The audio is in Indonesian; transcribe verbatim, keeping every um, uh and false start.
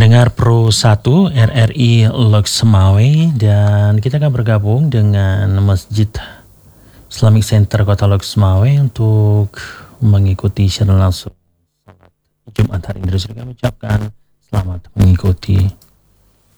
pendengar Pro satu R R I Loksmawe, dan kita akan bergabung dengan Masjid Islamic Center Kota Loksmawe untuk mengikuti siaran langsung Jumat hari ini. Terus kami ucapkan selamat mengikuti.